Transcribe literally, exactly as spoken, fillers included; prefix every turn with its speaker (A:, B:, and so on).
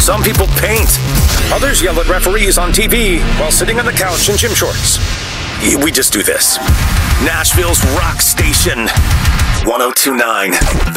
A: Some people paint. Others yell at referees on T V while sitting on the couch in gym shorts. We just do this. Nashville's rock station. one oh two point nine.